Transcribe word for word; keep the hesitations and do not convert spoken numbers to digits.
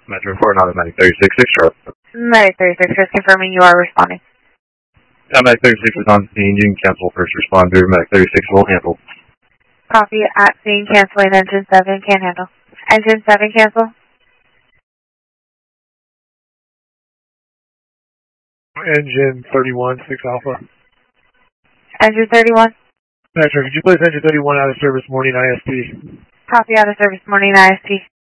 Metro four, not Medic thirty-six, six sharp. Medic thirty-six, just confirming you are responding. Yeah, Medic thirty-six is on scene. You can cancel first responder. Medic thirty-six will handle. Copy, at scene, canceling engine seven, can't handle. Engine seven, cancel. Engine thirty-one, six Alpha. Engine thirty-one. Metro, could you place engine thirty-one out of service morning I S T? Copy, out of service morning I S T.